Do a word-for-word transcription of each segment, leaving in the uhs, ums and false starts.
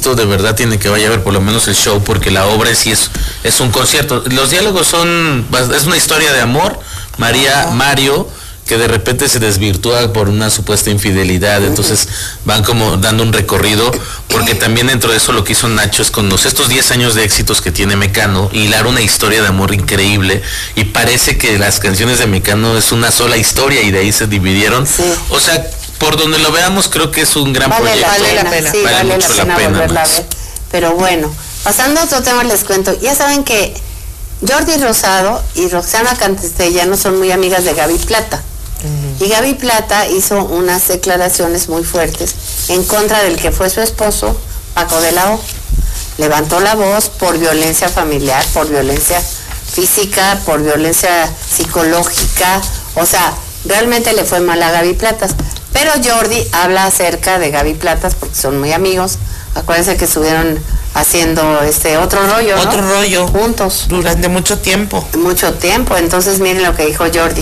invito de verdad, tiene que vaya a ver por lo menos el show, porque la obra sí es, es un concierto. Los diálogos son, es una historia de amor, María, uh-huh. Mario, que de repente se desvirtúa por una supuesta infidelidad, entonces van como dando un recorrido, porque también dentro de eso lo que hizo Nacho es con los, estos diez años de éxitos que tiene Mecano, hilar una historia de amor increíble, y parece que las canciones de Mecano es una sola historia y de ahí se dividieron, sí. O sea, por donde lo veamos creo que es un gran vale proyecto. Vale la pena, sí, vale, vale mucho la pena, la pena volverla a ver. Pero bueno, pasando a otro tema les cuento, ya saben que Jordi Rosado y Roxana Castellano son muy amigas de Gaby Plata. Y Gaby Plata hizo unas declaraciones muy fuertes en contra del que fue su esposo, Paco de la O. Levantó la voz por violencia familiar, por violencia física, por violencia psicológica, o sea, realmente le fue mal a Gaby Platas. Pero Jordi habla acerca de Gaby Platas porque son muy amigos. Acuérdense que estuvieron haciendo este otro rollo, ¿no? Otro rollo. Juntos. Durante mucho tiempo. Mucho tiempo, entonces miren lo que dijo Jordi.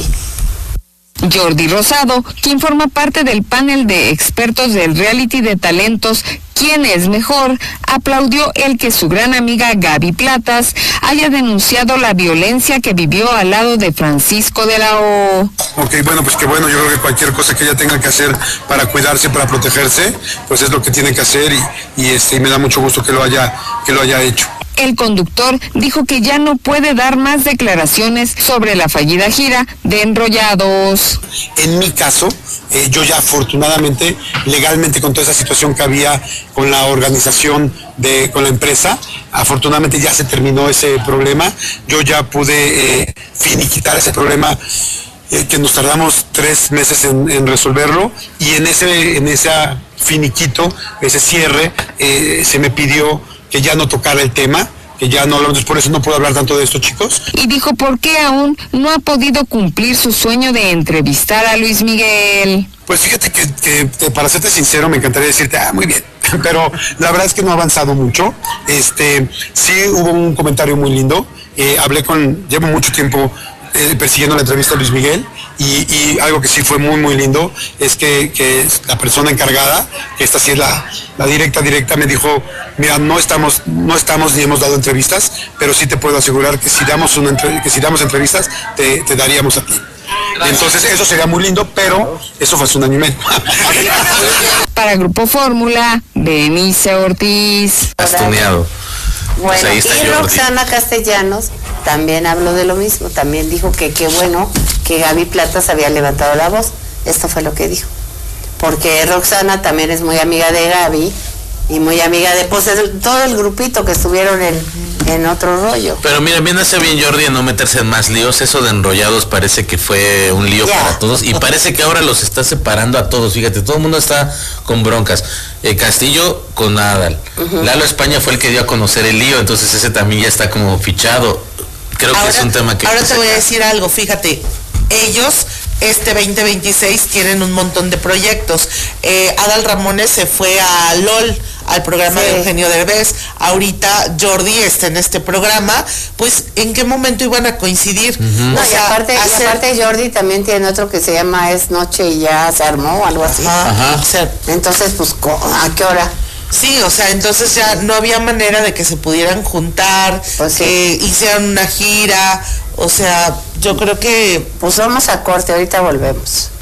Jordi Rosado, quien forma parte del panel de expertos del reality de talentos ¿Quién es mejor?, aplaudió el que su gran amiga Gaby Platas haya denunciado la violencia que vivió al lado de Francisco de la O. Ok, bueno, pues qué bueno, yo creo que cualquier cosa que ella tenga que hacer para cuidarse, para protegerse, pues es lo que tiene que hacer y, y este, y me da mucho gusto que lo haya, que lo haya hecho. El conductor dijo que ya no puede dar más declaraciones sobre la fallida gira de Enrollados. En mi caso, eh, yo ya afortunadamente, legalmente con toda esa situación que había con la organización, de, con la empresa, afortunadamente ya se terminó ese problema. Yo ya pude eh, finiquitar ese problema eh, que nos tardamos tres meses en, en resolverlo, y en ese, en ese finiquito, ese cierre, eh, se me pidió que ya no tocara el tema, que ya no hablamos, por eso no puedo hablar tanto de esto, chicos. Y dijo por qué aún no ha podido cumplir su sueño de entrevistar a Luis Miguel. Pues fíjate que, que, que para serte sincero me encantaría decirte, ah, muy bien, pero la verdad es que no ha avanzado mucho. Este, sí hubo un comentario muy lindo, eh, hablé con, llevo mucho tiempo eh, persiguiendo la entrevista a Luis Miguel, y, y algo que sí fue muy muy lindo es que, que la persona encargada, que esta sí es la, la directa directa, me dijo, mira, no estamos no estamos ni hemos dado entrevistas, pero sí te puedo asegurar que si damos una entre, que si damos entrevistas te, te daríamos a ti. Entonces eso sería muy lindo, pero eso fue hace un año y medio. Para Grupo Fórmula, Denise Ortiz. Astuneado. Bueno, pues y Jordi. Roxana Castellanos también habló de lo mismo, también dijo que qué bueno que Gaby Platas había levantado la voz. Esto fue lo que dijo. Porque Roxana también es muy amiga de Gaby y muy amiga de pues, el, todo el grupito que estuvieron en, en otro rollo. Pero mira, bien hace bien Jordi en no meterse en más líos. Eso de Enrollados parece que fue un lío yeah. para todos, y parece que ahora los está separando a todos. Fíjate, todo el mundo está con broncas. Eh, Castillo con Nadal. Uh-huh. Lalo España fue el que dio a conocer el lío, entonces ese también ya está como fichado. Creo ahora, que es un tema que... Ahora te voy a decir algo, fíjate, ellos este veinte veintiséis tienen un montón de proyectos. Eh, Adal Ramones se fue a LOL, al programa sí. de Eugenio Derbez. Ahorita Jordi está en este programa. Pues, ¿en qué momento iban a coincidir? Uh-huh. No, o sea, y, aparte, hacer... y aparte Jordi también tiene otro que se llama Es Noche y Ya se armó, algo así. Ajá. Ajá. Entonces, pues, ¿a qué hora? Sí, o sea, entonces ya no había manera de que se pudieran juntar, pues sí. que hicieran una gira, o sea, yo creo que... Pues vamos a corte, ahorita volvemos.